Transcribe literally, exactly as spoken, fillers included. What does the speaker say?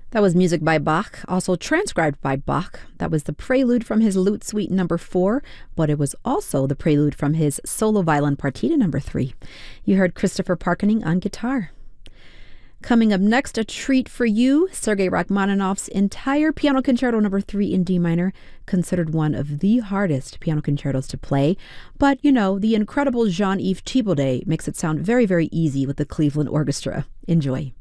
That was music by Bach, also transcribed by Bach. That was the prelude from his Lute Suite number four, but it was also the prelude from his solo violin partita number three. You heard Christopher Parkening on guitar. Coming up next, a treat for you, Sergei Rachmaninoff's entire Piano Concerto number three in D minor, considered one of the hardest piano concertos to play. But, you know, the incredible Jean-Yves Thibaudet makes it sound very, very easy with the Cleveland Orchestra. Enjoy.